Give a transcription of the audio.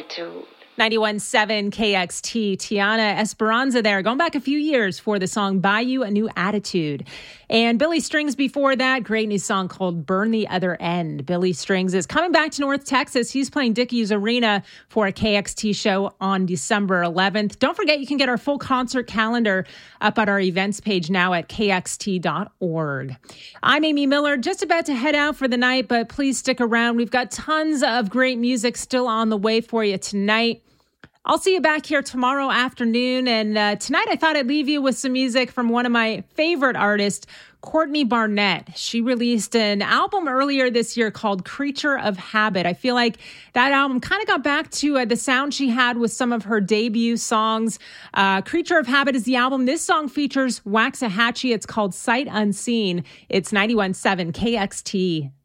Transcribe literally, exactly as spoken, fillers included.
attitude. ninety-one point seven K X T, Tiana Esperanza there, going back a few years for the song Buy You a New Attitude. And Billy Strings before that, great new song called Burn the Other End. Billy Strings is coming back to North Texas. He's playing Dickies Arena for a K X T show on December eleventh. Don't forget, you can get our full concert calendar up at our events page now at K X T dot org. I'm Amy Miller, just about to head out for the night, but please stick around. We've got tons of great music still on the way for you tonight. I'll see you back here tomorrow afternoon. And uh, tonight I thought I'd leave you with some music from one of my favorite artists, Courtney Barnett. She released an album earlier this year called Creature of Habit. I feel like that album kind of got back to uh, the sound she had with some of her debut songs. Uh, Creature of Habit is the album. This song features Waxahachie. It's called Sight Unseen. It's ninety-one point seven K X T.